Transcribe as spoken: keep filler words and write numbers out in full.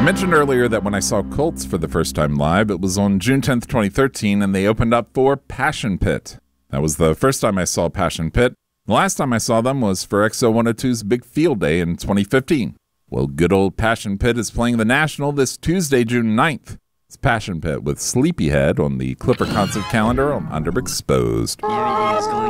I mentioned earlier that when I saw Colts for the first time live, it was on June tenth, twenty thirteen, and they opened up for Passion Pit. That was the first time I saw Passion Pit. The last time I saw them was for X O one oh two's Big Field Day in twenty fifteen. Well, good old Passion Pit is playing the National this Tuesday, June ninth. It's Passion Pit with Sleepyhead on the Clipper concert calendar on Underexposed. Everything is going